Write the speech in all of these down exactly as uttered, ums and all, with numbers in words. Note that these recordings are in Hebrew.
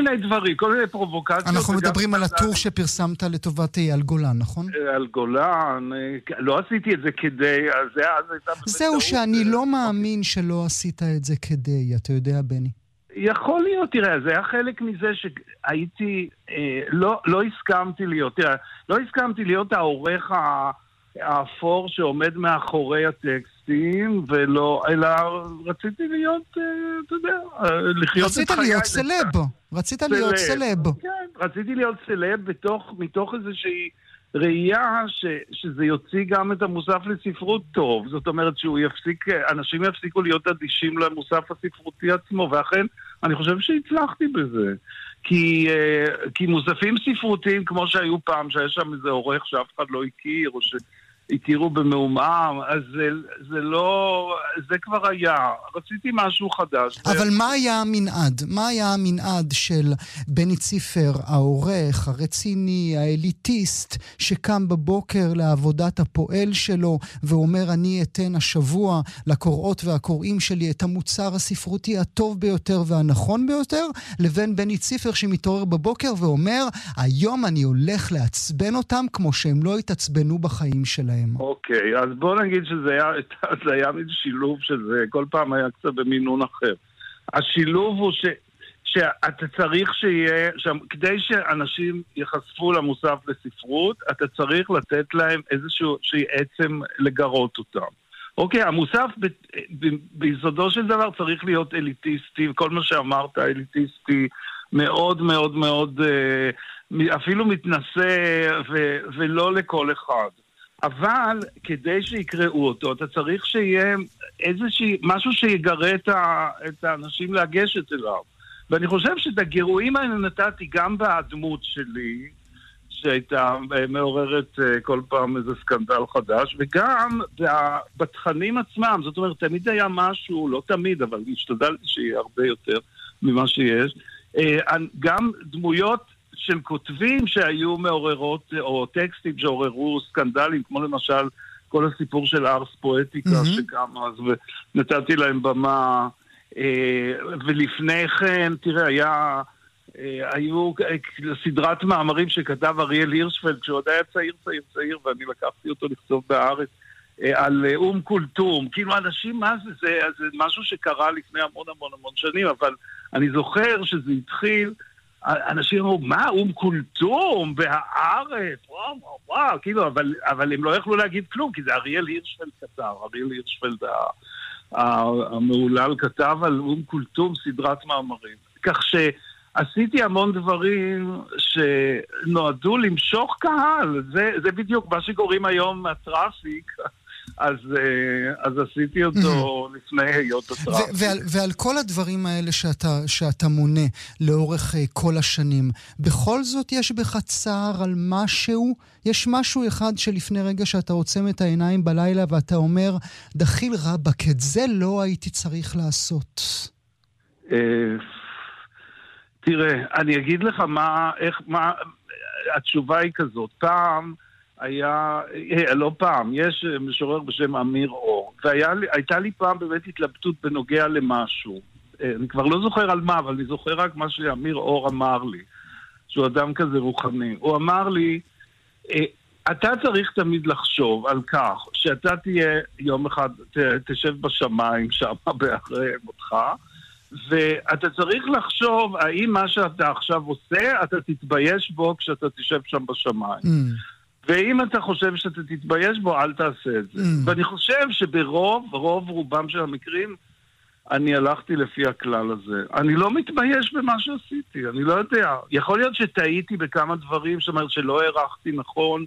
מיני דברים, כל מיני פרובוקציות. אנחנו מדברים על הטור שפרסמת לטובת אייל גולן, נכון? על גולן, לא עשיתי את זה כדי, זהו שאני לא מאמין שלא עשית את זה כדי, אתה יודע בני. יכול להיות, תראה, זה היה חלק מזה שהייתי, לא, לא הסכמתי להיות, תראה, לא הסכמתי להיות העורך האפור שעומד מאחורי הטקסטים, ולא, אלא רציתי להיות, אתה יודע, לחיות את חיי. רצית להיות סלב, רצית להיות סלב. כן, רציתי להיות סלב בתוך, מתוך איזושהי ראייה ש, שזה יוציא גם את המוסף לספרות טוב. זאת אומרת שהוא יפסיק, אנשים יפסיקו להיות אדישים למוסף הספרותי עצמו, ואכן אני חושב שהצלחתי בזה. כי, כי מוספים ספרותיים, כמו שהיו פעם, שיש שם איזה עורך שאף אחד לא הכיר, או שהכירו במאומם, אז זה, זה לא, זה כבר היה. רציתי משהו חדש. אבל ו... מה היה המנעד? מה היה המנעד של בני ציפר, העורך, הרציני, האליטיסט, שקם בבוקר לעבודת הפועל שלו, ואומר, אני אתן השבוע לקוראות והקוראים שלי את המוצר הספרותי הטוב ביותר והנכון ביותר, לבין בני ציפר שמתעורר בבוקר ואומר, היום אני הולך לעצבן אותם כמו שהם לא יתעצבנו בחיים שלהם. אוקיי, אז בוא נגיד שזה היה, זה היה מין שילוב של זה, כל פעם היה קצת במינון אחר. השילוב הוא ש, שאתה צריך שיהיה, ש, כדי שאנשים יחשפו למוסף לספרות, אתה צריך לתת להם איזשהו שהיא עצם לגרות אותם. אוקיי, המוסף ב, ב, ביסודו של דבר צריך להיות אליטיסטי, כל מה שאמרת אליטיסטי, מאוד מאוד מאוד, אפילו מתנשא ו, ולא לכל אחד. אבל כדי שיקראו אותו, אתה צריך שיהיה איזושהי, משהו שיגרה את, ה, את האנשים לגשת אליו. ואני חושב שאת הגירויים האלה נתתי גם בדמות שלי, שהייתה מעוררת כל פעם איזה סקנדל חדש, וגם בתכנים עצמם. זאת אומרת, תמיד היה משהו, לא תמיד, אבל השתדלתי שיהיה הרבה יותר ממה שיש. גם דמויות של כותבים שהיו מעוררות, או טקסטים שעוררו סקנדלים, כמו למשל כל הסיפור של ארס פואטיקה, mm-hmm. שגם אז, ונתתי להם במה, ולפני כן, תראה, היה, היו סדרת מאמרים שכתב אריאל הירשפלד, כשהוא עוד היה צעיר, צעיר, צעיר, ואני לקחתי אותו לכתוב בארץ, על אום קולטום. כאילו, אנשים, מה זה? זה, זה משהו שקרה לפני המון המון המון שנים, אבל אני זוכר שזה התחיל, אנשים אמרו, מה, אום קולטום בהארץ, וואו, וואו, וואו, כאילו, אבל, אבל הם לא יכלו להגיד כלום, כי זה אריאל הירשפלד כתב, אריאל הירשפלד המעולל כתב על אום קולטום סדרת מאמרים. כך שעשיתי המון דברים שנועדו למשוך קהל, זה, זה בדיוק מה שקוראים היום הטראפיק, אז, אז עשיתי אותו לפני היות הטראפיק. ועל, ועל כל הדברים האלה שאתה, שאתה מונה לאורך כל השנים, בכל זאת יש בך צער על משהו? יש משהו אחד שלפני רגע שאתה עוצם את העיניים בלילה ואתה אומר, דחיל רבק, את זה לא הייתי צריך לעשות. תראה, אני אגיד לך מה, איך, מה, התשובה היא כזאת. פעם, היה, לא פעם, יש משורר בשם אמיר אור, והייתה לי פעם באמת התלבטות בנוגע למשהו. אני כבר לא זוכר על מה, אבל אני זוכר רק מה שאמיר אור אמר לי, שהוא אדם כזה רוחני. הוא אמר לי, אתה צריך תמיד לחשוב על כך, שאתה תהיה יום אחד, תשב בשמיים שם באחרי מותך, ואתה צריך לחשוב האם מה שאתה עכשיו עושה, אתה תתבייש בו כשאתה תשב שם בשמיים. Mm. ואם אתה חושב שאתה תתבייש בו, אל תעשה את זה. Mm. ואני חושב שברוב, רוב רובם של המקרים, אני הלכתי לפי הכלל הזה. אני לא מתבייש במה שעשיתי, אני לא יודע. יכול להיות שטעיתי בכמה דברים, זאת אומרת שלא הערכתי נכון,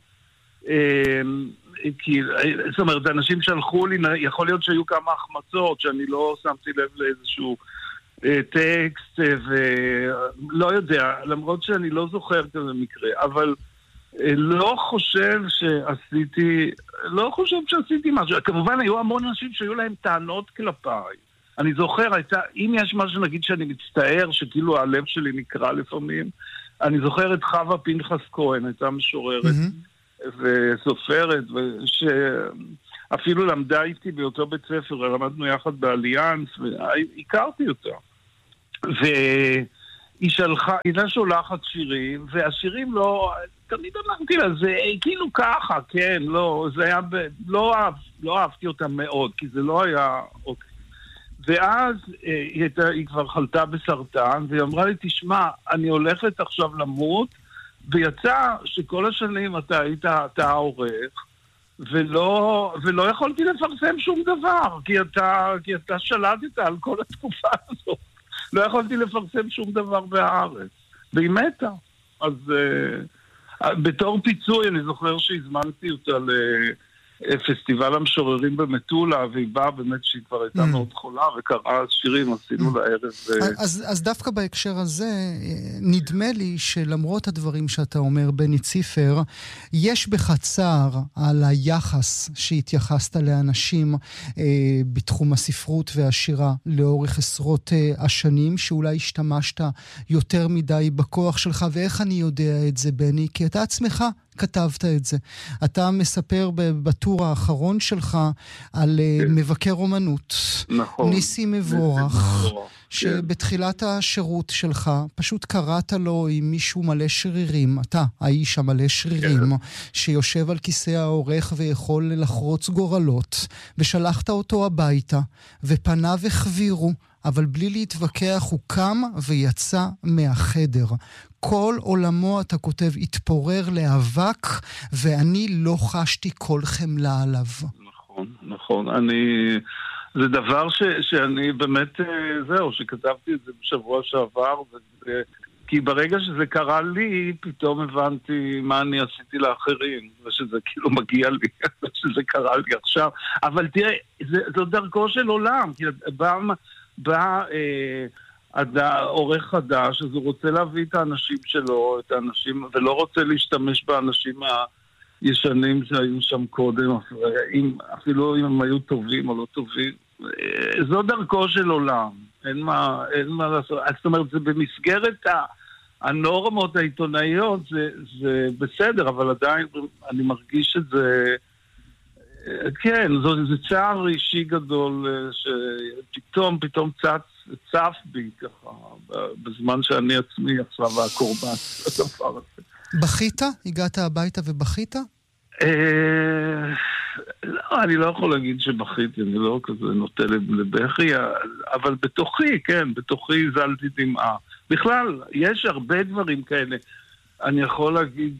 כי, זאת אומרת, אנשים שלחו לי, יכול להיות שהיו כמה החמצות, שאני לא שמתי לב לאיזשהו טקסט, ולא יודע, למרות שאני לא זוכר כזה מקרה, אבל לא חושב שעשיתי, לא חושב שעשיתי משהו. כמובן, היו המון אנשים שהיו להם טענות כלפיי. אני זוכר, הייתה, אם יש משהו נגיד שאני מצטער, שכאילו הלב שלי נקרא לפעמים, אני זוכר את חווה פנחס כהן, הייתה משוררת mm-hmm. וסופרת, שאפילו למדה איתי באותו בית ספר, למדנו יחד באליאנס, והכרתי אותה. היא שלחה, היא לא שולחת שירים, והשירים לא, תמיד אמרתי לה, זה כאילו ככה, כן, לא, זה היה, ב, לא, אהב, לא אהבתי אותה מאוד, כי זה לא היה, אוקיי. ואז היא, הייתה, היא כבר חלתה בסרטן, והיא אמרה לי, תשמע, אני הולכת עכשיו למות, ויצא שכל השנים אתה היית, אתה העורך, ולא, ולא יכולתי לפרסם שום דבר, כי אתה, כי אתה שלטת על כל התקופה הזאת. לא יכולתי לפרסם שום דבר בארץ. והיא מתה. אז uh, בתור פיצוי אני זוכר שהזמנתי אותה לפסטיבל המשוררים במטולה, והיא באה באמת שהיא כבר הייתה mm. מאוד חולה, וקראה שירים, עשינו mm. לערב. אז, אז דווקא בהקשר הזה, נדמה לי שלמרות הדברים שאתה אומר, בני ציפר, יש בך צער על היחס שהתייחסת לאנשים אה, בתחום הספרות והשירה לאורך עשרות אה, השנים, שאולי השתמשת יותר מדי בכוח שלך, ואיך אני יודע את זה, בני? כי אתה עצמך כתבת את זה. אתה מספר בטור האחרון שלך על כן. מבקר אומנות. נכון. ניסי מבורך, שבתחילת השירות שלך פשוט קראת לו עם מישהו מלא שרירים, אתה, האיש המלא שרירים, כן. שיושב על כיסא העורך ויכול לחרוץ גורלות, ושלחת אותו הביתה, ופניו החבירו, אבל בלי להתווכח הוא קם ויצא מהחדר. כל עולמו, אתה כותב, התפורר לאבק, ואני לא חשתי כל חמלה עליו. נכון, נכון. אני... זה דבר ש... שאני באמת, זהו, שכתבתי את זה בשבוע שעבר, ו... כי ברגע שזה קרה לי, פתאום הבנתי מה אני עשיתי לאחרים, ושזה כאילו מגיע לי, שזה קרה לי עכשיו. אבל תראה, זה, זו דרכו של עולם, כי בא... בא אה, עורך חדש, אז הוא רוצה להביא את האנשים שלו, את האנשים, ולא רוצה להשתמש באנשים הישנים שהיו שם קודם, אפילו אם הם היו טובים או לא טובים. זו דרכו של עולם, אין מה, אין מה לעשות. זאת אומרת, זה במסגרת הנורמות העיתונאיות, זה, זה בסדר, אבל עדיין אני מרגיש את זה... כן, זה, זה צער אישי גדול שפתאום, פתאום צץ, צף בי ככה, בזמן שאני עצמי עכשיו הקורבן. בכית? הגעת הביתה ובכית? לא, אני לא יכול להגיד שבכיתי, אני לא כזה נוטה לבכי, אבל בתוכי, כן, בתוכי זלתי דמעה. בכלל, יש הרבה דברים כאלה. אני יכול להגיד...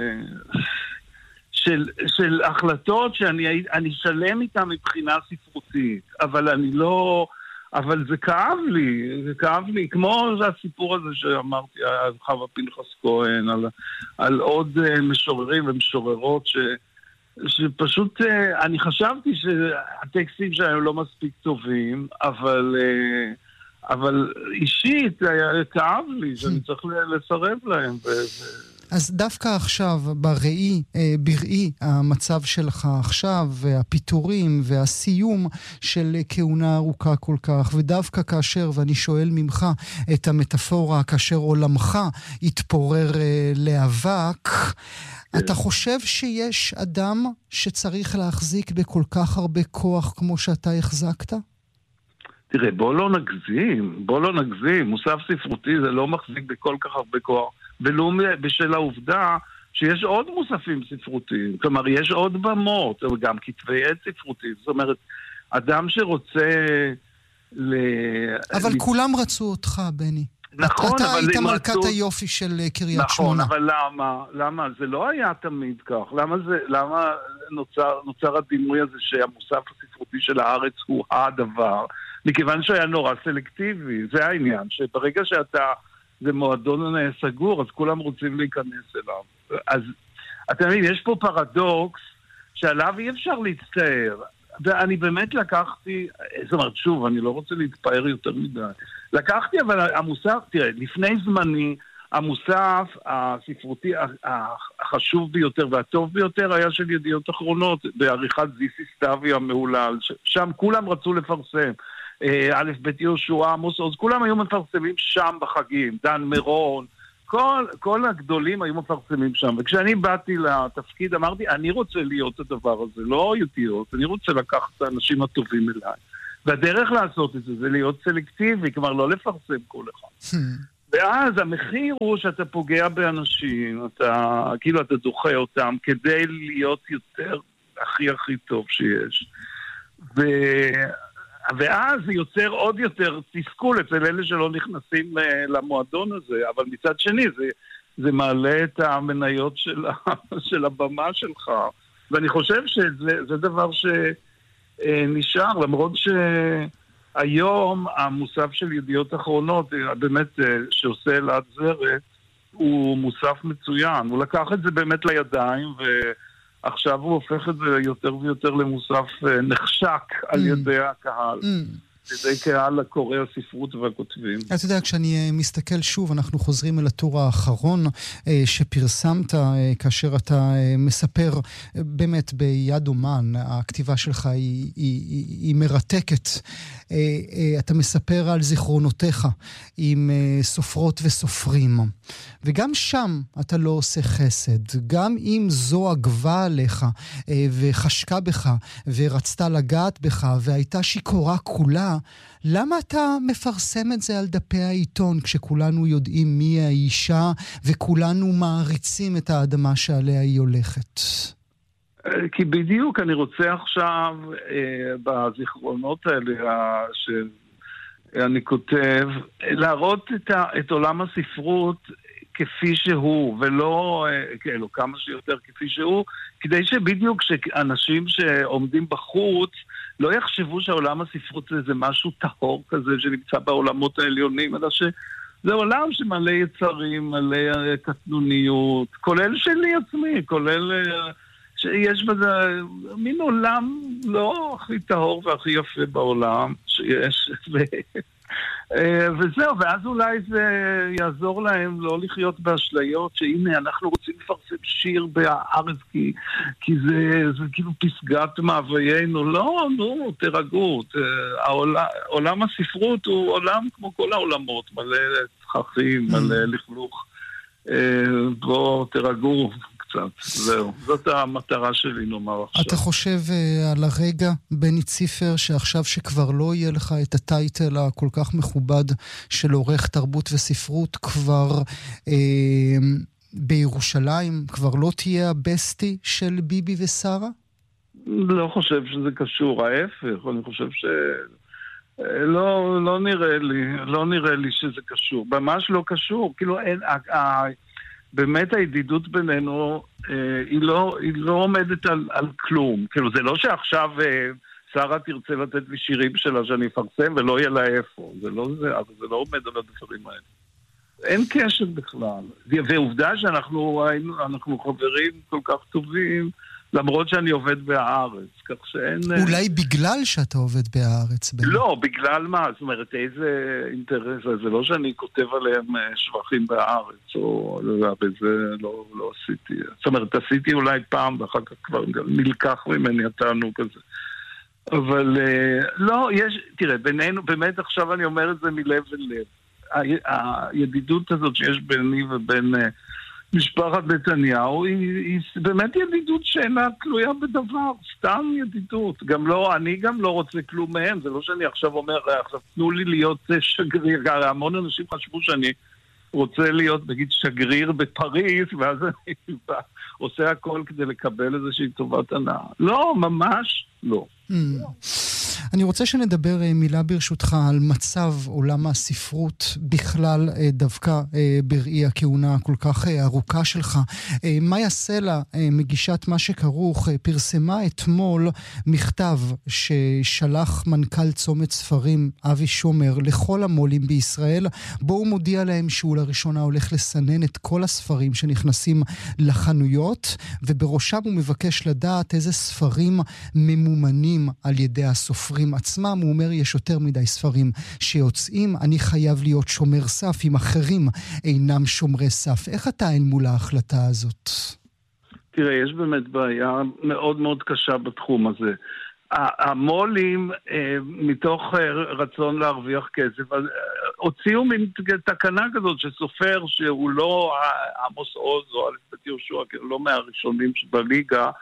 של, של החלטות שאני אני שלם איתן מבחינה ספרותית, אבל אני לא, אבל זה כאב לי, זה כאב לי, כמו הסיפור הזה שאמרתי, על חווה פנחס כהן, על, על עוד משוררים ומשוררות ש, שפשוט, אני חשבתי שהטקסטים שלהם לא מספיק טובים, אבל, אבל אישית כאב לי, שאני צריך לסרב להם ו... אז דווקא עכשיו, בראי, בראי, המצב שלך עכשיו, והפיטורים והסיום של כהונה ארוכה כל כך, ודווקא כאשר, ואני שואל ממך את המטאפורה, כאשר עולמך התפורר לאבק, אתה חושב שיש אדם שצריך להחזיק בכל כך הרבה כוח כמו שאתה החזקת? תראה, בוא לא נגזים, בוא לא נגזים. מוסף ספרותי זה לא מחזיק בכל כך הרבה כוח. ולא בשל העובדה שיש עוד מוספים ספרותיים, כלומר יש עוד במות, וגם כתבי עת ספרותיים, זאת אומרת, אדם שרוצה ל... אבל ל... כולם רצו אותך, בני. נכון, אתה אבל... היית מלכת רצו... היופי של קריית נכון, שמונה. נכון, אבל למה? למה? זה לא היה תמיד כך. למה זה... למה נוצר, נוצר הדימוי הזה שהמוסף הספרותי של הארץ הוא הדבר? מכיוון שהיה נורא סלקטיבי, זה העניין, שברגע שאתה... זה מועדון סגור, אז כולם רוצים להיכנס אליו. אז, אתה מבין, יש פה פרדוקס שעליו אי אפשר להצטער. ואני באמת לקחתי, זאת אומרת, שוב, אני לא רוצה להתפאר יותר מדי. לקחתי, אבל המוסף, תראה, לפני זמני, המוסף הספרותי החשוב ביותר והטוב ביותר היה של ידיעות אחרונות, בעריכת זיסי סטאבי המהולל. שם כולם רצו לפרסם. א' ב' יהושע, עמוס עוז, כולם היו מפרסמים שם בחגים, דן מירון, כל, כל הגדולים היו מפרסמים שם. וכשאני באתי לתפקיד אמרתי, אני רוצה להיות הדבר הזה, לא ידיעות, אני רוצה לקחת את האנשים הטובים אליי. והדרך לעשות את זה זה להיות סלקטיבי, כלומר לא לפרסם כל אחד. ואז המחיר הוא שאתה פוגע באנשים, אתה, כאילו אתה דוחה אותם כדי להיות יותר הכי הכי טוב שיש. ו... ואז זה יוצר עוד יותר תסכול אצל אלה שלא נכנסים למועדון הזה, אבל מצד שני זה, זה מעלה את המניות של, ה... של הבמה שלך. ואני חושב שזה זה דבר שנשאר, למרות ש... היום המוסף של ידיעות אחרונות, באמת שעושה אלעד זרת, הוא מוסף מצוין. הוא לקח את זה באמת לידיים, ועכשיו הוא הופך את זה יותר ויותר למוסף נחשק על ידי הקהל. ידי קהל הקורא הספרות והכותבים. אתה יודע, כשאני מסתכל שוב, אנחנו חוזרים אל הטור האחרון שפרסמת, כאשר אתה מספר באמת ביד אומן, הכתיבה שלך היא, היא, היא מרתקת. אתה מספר על זיכרונותיך עם סופרות וסופרים. וגם שם אתה לא עושה חסד. גם אם זו עגבה עליך וחשקה בך ורצתה לגעת בך והייתה שיקורה כולה, למה אתה מפרסם את זה על דפי העיתון כשכולנו יודעים מי האישה וכולנו מעריצים את האדמה שעליה היא הולכת? כי בדיוק אני רוצה עכשיו אה, בזיכרונות האלה שאני כותב, להראות את, ה, את עולם הספרות כפי שהוא, ולא כאילו, כמה שיותר כפי שהוא, כדי שבדיוק שאנשים שעומדים בחוץ לא יחשבו שהעולם הספרות זה משהו טהור כזה שנמצא בעולמות העליונים, אלא שזה עולם שמלא יצרים, מלא קטנוניות, כולל שלי עצמי, כולל שיש בזה מין עולם לא הכי טהור והכי יפה בעולם שיש, ו... וזהו, ואז אולי זה יעזור להם לא לחיות באשליות שהנה אנחנו רוצים לפרסם שיר בארץ כי, כי זה, זה כאילו פסגת מאוויינו. לא, נו, תרגעו. העולם, עולם הספרות הוא עולם כמו כל העולמות, מלא צחחים, מלא לכלוך. בואו תרגעו קצת, זהו. זאת המטרה שלי, נאמר עכשיו. אתה חושב uh, על הרגע בני ציפר, שעכשיו שכבר לא יהיה לך את הטייטל הכל כך מכובד של עורך תרבות וספרות, כבר uh, בירושלים, כבר לא תהיה הבסטי של ביבי ושרה? לא חושב שזה קשור, ההפך, אני חושב ש... לא, לא נראה לי, לא נראה לי שזה קשור, ממש לא קשור, כאילו אין... באמת הידידות בינינו אה, היא, לא, היא לא עומדת על, על כלום. כאילו זה לא שעכשיו אה, שרה תרצה לתת לי שירים שלה שאני אפרסם ולא יהיה לה איפה. זה לא זה, אבל זה לא עומד על הדברים האלה. אין קשר בכלל. ועובדה שאנחנו היינו, אנחנו חברים כל כך טובים, למרות שאני עובד בהארץ, כך שאין... אולי בגלל שאתה עובד בהארץ. בין... לא, בגלל מה? זאת אומרת, איזה אינטרס? זה לא שאני כותב עליהם שבחים בהארץ, או בזה לא, לא עשיתי. זאת אומרת, עשיתי אולי פעם, ואחר כך כבר נלקח ממני התענוג הזה. אבל לא, יש... תראה, בינינו, באמת עכשיו אני אומר את זה מלב אל לב. הידידות הזאת שיש ביני ובין... משפחת נתניהו היא, היא באמת ידידות שאינה תלויה בדבר, סתם ידידות. גם לא, אני גם לא רוצה כלום מהם, זה לא שאני עכשיו אומר, עכשיו תנו לי להיות שגריר, המון אנשים חשבו שאני רוצה להיות, נגיד, שגריר בפריז, ואז אני עושה הכל כדי לקבל איזושהי טובת הנאה. לא, ממש לא. אני רוצה שנדבר מילה ברשותך על מצב עולם הספרות בכלל, דווקא בראי הכהונה כל כך ארוכה שלך. מאיה סלע, מגישת מה שכרוך, פרסמה אתמול מכתב ששלח מנכ"ל צומת ספרים אבי שומר לכל המולים בישראל, בו הוא מודיע להם שהוא לראשונה הולך לסנן את כל הספרים שנכנסים לחנויות, ובראשם הוא מבקש לדעת איזה ספרים ממומנים על ידי הסופרים עצמם. הוא אומר, יש יותר מדי ספרים שיוצאים, אני חייב להיות שומר סף אם אחרים אינם שומרי סף. איך אתה אל מול ההחלטה הזאת? תראה, יש באמת בעיה מאוד מאוד קשה בתחום הזה. המולים, מתוך רצון להרוויח כסף, הוציאו מין תקנה כזאת שסופר שהוא לא עמוס עוז או אלף בית יהושע, לא מהראשונים שבליגה,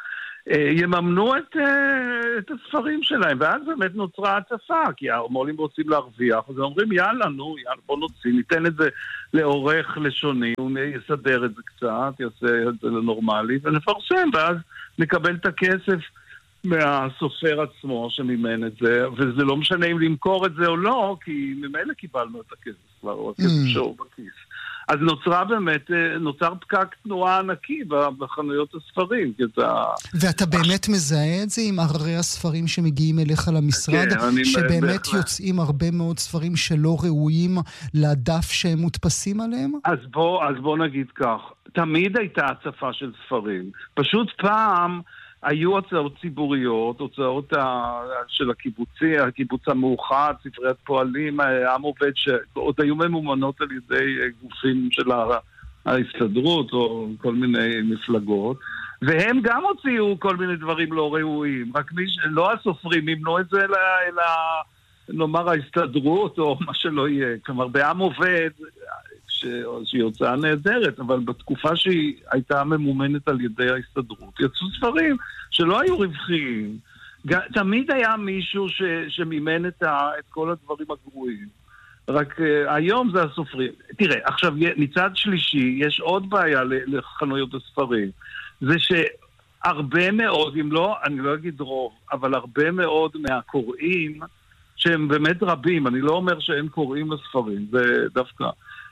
יממנו את, את הספרים שלהם, ואז באמת נוצרה הצפה, כי המו"לים רוצים להרוויח, אז הם אומרים יאללה, נו, יאללה, בוא נוציא, ניתן את זה לעורך לשוני, הוא יסדר את זה קצת, יעשה את זה לנורמלי, ונפרסם, ואז נקבל את הכסף מהסופר עצמו שמימן את זה, וזה לא משנה אם למכור את זה או לא, כי ממילא קיבלנו את הכסף כבר, או הכסף שור בכיס. אז נוצרה באמת, נוצר פקק תנועה ענקי בחנויות הספרים. ואתה באמת מזהה את זה עם הררי הספרים שמגיעים אליך למשרד, שבאמת יוצאים הרבה מאוד ספרים שלא ראויים לדף שהם מודפסים עליהם? אז בוא, אז בוא נגיד כך, תמיד הייתה הצפה של ספרים. פשוט פעם היו הוצאות ציבוריות, הוצאות של הקיבוצי, הקיבוץ המאוחד, ספריית פועלים, עם עובד, שעוד היו ממומנות על ידי גופים של ההסתדרות או כל מיני מפלגות, והם גם הוציאו כל מיני דברים לא ראויים, רק מי, לא הסופרים, ימנו את זה אלא, נאמר, ההסתדרות או מה שלא יהיה. כלומר, בעם עובד, שהיא הוצאה נהדרת, אבל בתקופה שהיא הייתה ממומנת על ידי ההסתדרות, יצאו ספרים שלא היו רווחיים. תמיד היה מישהו ש, שמימן את, ה, את כל הדברים הגרועים. רק uh, היום זה הסופרים. תראה, עכשיו, מצד שלישי, יש עוד בעיה לחנויות הספרים. זה שהרבה מאוד, אם לא, אני לא אגיד רוב, אבל הרבה מאוד מהקוראים, שהם באמת רבים, אני לא אומר שאין קוראים לספרים, זה דווקא...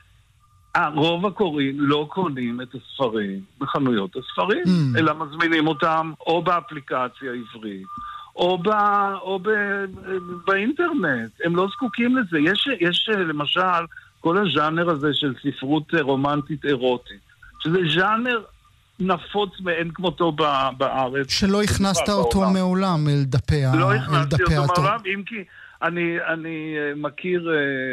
הרוב הקוראים לא קונים את הספרים בחנויות הספרים, mm. אלא מזמינים אותם או באפליקציה העברית, או, ב, או ב, באינטרנט. הם לא זקוקים לזה. יש, יש למשל כל הז'אנר הזה של ספרות רומנטית אירוטית, שזה ז'אנר נפוץ מאין כמותו בארץ. שלא הכנסת אותו בעולם. מעולם אל דפי התור. לא הכנסתי אותו מעולם, אם כי... אני, אני מכיר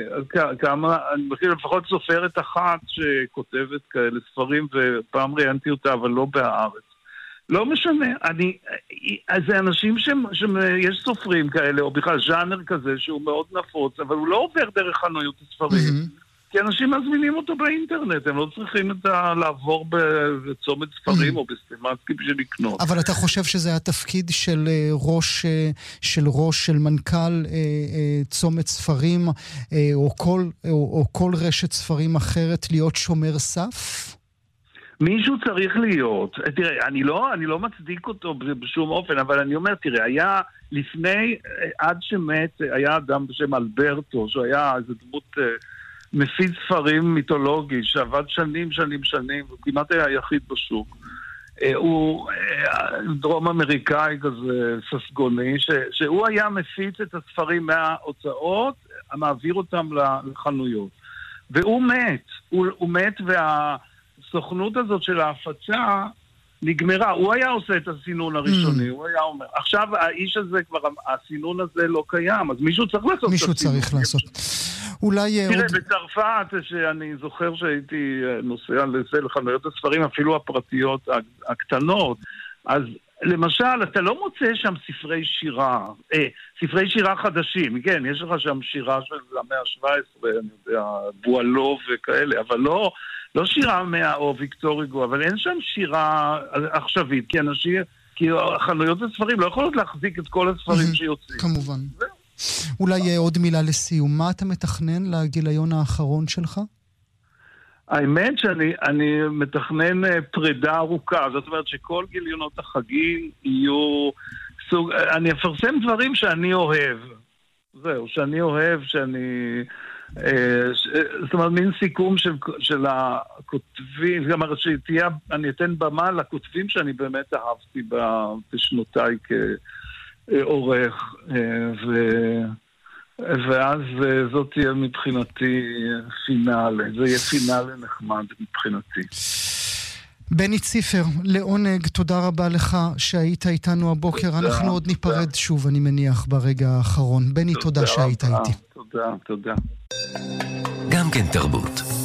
כמה, אני מכיר לפחות סופרת אחת שכותבת כאלה ספרים, ופעם ראיינתי אותה, אבל לא בארץ. לא משנה, אני, אז זה אנשים שיש סופרים כאלה, או בכלל ז'אנר כזה שהוא מאוד נפוץ, אבל הוא לא עובר דרך חנויות הספרים. Mm-hmm. כי אנשים מזמינים אותו באינטרנט, הם לא צריכים את ה... לעבור בצומת ספרים או בסטימצקי בשביל לקנות. אבל אתה חושב שזה התפקיד של ראש, של ראש, של מנכ"ל צומת ספרים, או כל, או, או כל רשת ספרים אחרת, להיות שומר סף? מישהו צריך להיות. תראה, אני לא, אני לא מצדיק אותו בשום אופן, אבל אני אומר, תראה, היה לפני, עד שמת, היה אדם בשם אלברטו, שהוא היה איזו דמות... מפיץ ספרים מיתולוגי שעבד שנים שנים שנים, הוא כמעט היה היחיד בשוק. הוא דרום אמריקאי כזה ססגוני, ש, שהוא היה מפיץ את הספרים מההוצאות, מעביר אותם לחנויות. והוא מת, הוא, הוא מת והסוכנות הזאת של ההפצה נגמרה. הוא היה עושה את הסינון הראשוני, mm. הוא היה אומר. עכשיו האיש הזה כבר, הסינון הזה לא קיים, אז מישהו צריך לעשות מישהו את הסינון. מישהו צריך לעשות. אולי... תראה, עוד... בצרפת, שאני זוכר שהייתי נוסע לזה לחנויות הספרים, אפילו הפרטיות הקטנות, אז למשל, אתה לא מוצא שם ספרי שירה, אה, ספרי שירה חדשים, כן, יש לך שם שירה של המאה ה-שבע עשרה, אני יודע, בואלוב וכאלה, אבל לא, לא שירה מאה או ויקטור הוגו, אבל אין שם שירה עכשווית, כי אנשים, כי חנויות הספרים לא יכולות להחזיק את כל הספרים שיוצאים. כמובן. אולי עוד מילה לסיום, מה אתה מתכנן לגיליון האחרון שלך? האמת שאני אני מתכנן פרידה ארוכה, זאת אומרת שכל גיליונות החגים יהיו סוג, אני אפרסם דברים שאני אוהב, זהו, שאני אוהב, שאני, אה, ש, זאת אומרת, מין סיכום של, של הכותבים, זאת אומרת שתהיה, אני אתן במה לכותבים שאני באמת אהבתי בשנותיי כעורך, ו... ואז זאת תהיה מבחינתי פינאלה, זה יהיה פינאלה נחמד מבחינתי. בני ציפר, לעונג, תודה רבה לך שהיית איתנו הבוקר, תודה, אנחנו עוד ניפרד תודה. שוב, אני מניח, ברגע האחרון. בני, תודה, תודה שהיית איתי. תודה, תודה. גם כן תרבות.